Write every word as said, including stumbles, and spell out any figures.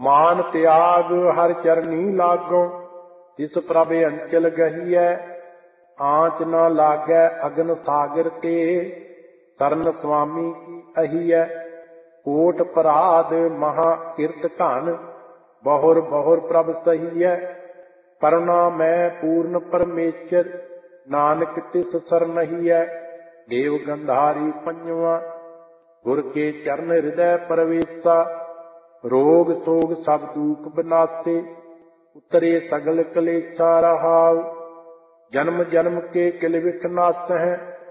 मान त्याग हर चरनी लागो, जिस प्रभ अंचल गहियै। आँच न लागै अगन सागर ते, सरन स्वामी की अहियै। कोट पराध महा किरत घन, बहुर बहुर प्रभ सहियै। करुणा मैं पूर्ण परमेश्वर, नानक तिस सरनहियै। देव गंधारी पंजवा, गुर के चरण हृदय प्रवेशा। रोग सोग सब दूख बिनासे, उतरे सगल कलेचा रहाउ। जन्म जन्म के किल विख नासै,